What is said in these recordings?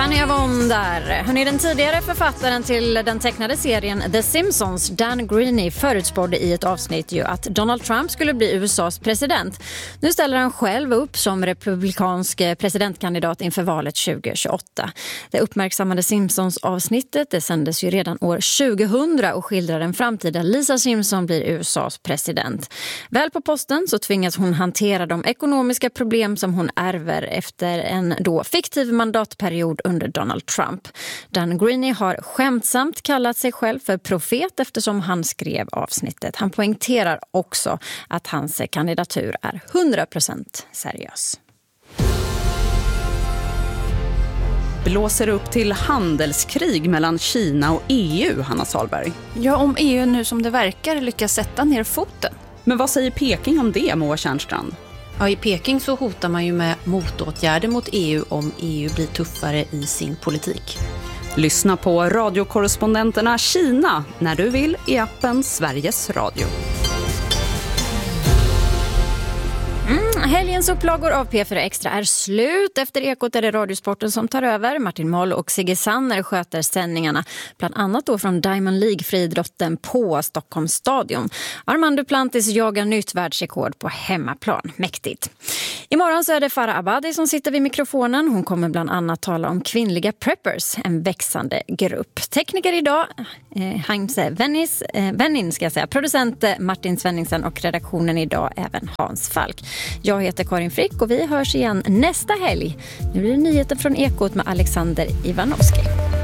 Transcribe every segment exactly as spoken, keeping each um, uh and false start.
Fanny Avon där. Hon är den tidigare författaren till den tecknade serien The Simpsons. Dan Greaney förutspådde i ett avsnitt ju att Donald Trump skulle bli U S A:s president. Nu ställer han själv upp som republikansk presidentkandidat inför valet tjugo tjugoåtta. Det uppmärksammade Simpsons-avsnittet det sändes ju redan år tjugohundra och skildrar den framtida Lisa Simpson blir U S A:s president. Väl på posten så tvingas hon hantera de ekonomiska problem som hon ärver efter en då fiktiv mandatperiod under Donald Trump. Dan Greaney har skämtsamt kallat sig själv för profet eftersom han skrev avsnittet. Han poängterar också att hans kandidatur är hundra procent seriös. Blåser upp till handelskrig mellan Kina och E U, Hanna Salberg. Ja, om E U nu som det verkar lyckas sätta ner foten. Men vad säger Peking om det, Moa Tjärnstrand? Ja, i Peking så hotar man ju med motåtgärder mot E U om E U blir tuffare i sin politik. Lyssna på radiokorrespondenterna Kina när du vill i appen Sveriges Radio. Mm, helgens upplagor av P fyra Extra är slut. Efter Ekot är det Radiosporten som tar över. Martin Moll och Sigge Sanner sköter sändningarna. Bland annat då från Diamond League-friidrotten på Stockholms stadion. Armand Duplantis jagar nytt världsrekord på hemmaplan. Mäktigt. Imorgon så är det Farah Abadi som sitter vid mikrofonen. Hon kommer bland annat tala om kvinnliga preppers, en växande grupp. Tekniker idag, eh, Heinz Vennis, eh, Vennin ska jag säga. Producent Martin Svenningsen och redaktionen idag även Hans Falk. Jag heter Karin Frick och vi hörs igen nästa helg. Nu blir det nyheter från Ekot med Alexander Ivanovski.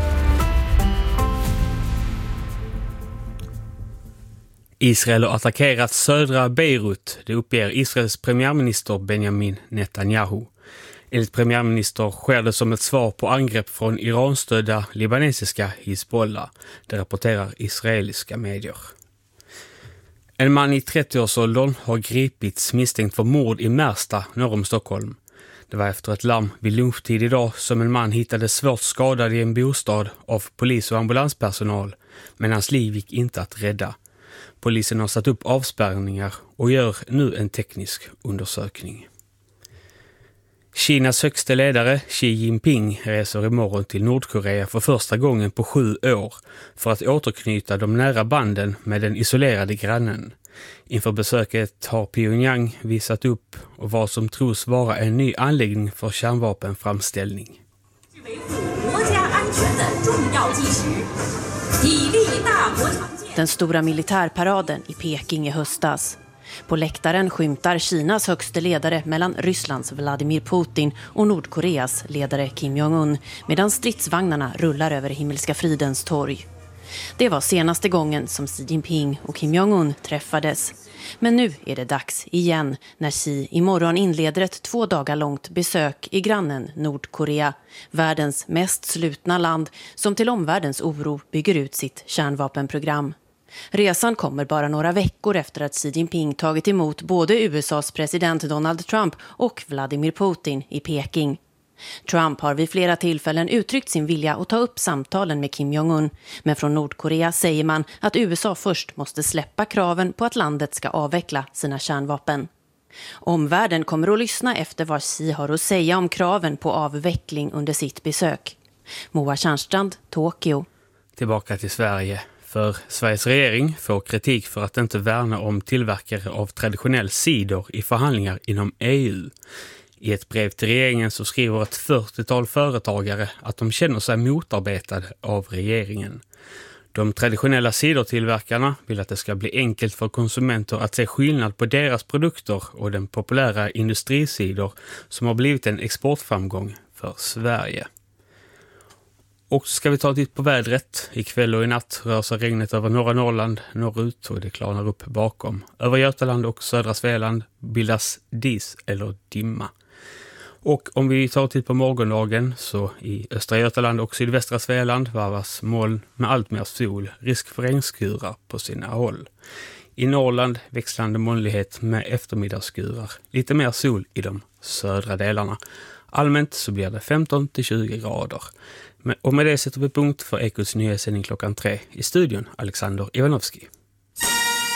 Israel har attackerat södra Beirut, det uppger Israels premiärminister Benjamin Netanyahu. Enligt premiärminister sker det som ett svar på angrepp från iranstödda libanesiska Hizbollah, det rapporterar israeliska medier. En man i trettioårsåldern har gripits misstänkt för mord i Märsta norr om Stockholm. Det var efter ett larm vid lunchtid idag som en man hittades svårt skadad i en bostad av polis och ambulanspersonal, men hans liv gick inte att rädda. Polisen har satt upp avspärrningar och gör nu en teknisk undersökning. Kinas högste ledare Xi Jinping reser imorgon till Nordkorea för första gången på sju år för att återknyta de nära banden med den isolerade grannen. Inför besöket har Pyongyang visat upp och vad som tros vara en ny anläggning för kärnvapenframställning. Den stora militärparaden i Peking i höstas. På läktaren skymtar Kinas högste ledare mellan Rysslands Vladimir Putin och Nordkoreas ledare Kim Jong-un medan stridsvagnarna rullar över Himmelska fridens torg. Det var senaste gången som Xi Jinping och Kim Jong-un träffades. Men nu är det dags igen när Xi imorgon inleder ett två dagar långt besök i grannen Nordkorea, världens mest slutna land som till omvärldens oro bygger ut sitt kärnvapenprogram. Resan kommer bara några veckor efter att Xi Jinping tagit emot både U S A:s president Donald Trump och Vladimir Putin i Peking. Trump har vid flera tillfällen uttryckt sin vilja att ta upp samtalen med Kim Jong-un, men från Nordkorea säger man att U S A först måste släppa kraven på att landet ska avveckla sina kärnvapen. Omvärlden kommer att lyssna efter vad Xi har att säga om kraven på avveckling under sitt besök. Moa Tjärnstrand, Tokyo. Tillbaka till Sverige. För Sveriges regering får kritik för att inte värna om tillverkare av traditionell cider i förhandlingar inom E U. I ett brev till regeringen så skriver ett fyrtiotal företagare att de känner sig motarbetade av regeringen. De traditionella cidertillverkarna vill att det ska bli enkelt för konsumenter att se skillnad på deras produkter och den populära industricider som har blivit en exportframgång för Sverige. Och så ska vi ta ett titt på vädret. Ikväll och i natt rör sig regnet över norra Norrland norrut och det klarnar upp bakom. Över Götaland och södra Svealand bildas dis eller dimma. Och om vi tar ett titt på morgondagen så i östra Götaland och sydvästra Svealand varvas moln med allt mer sol, risk för regnskurar på sina håll. I Norrland växlande molnighet med eftermiddagsskurar, lite mer sol i de södra delarna. Allmänt så blir det femton till tjugo grader. Och med det sätter vi punkt för Ekots nyhetssändning klockan tre. I studion Alexander Ivanovski.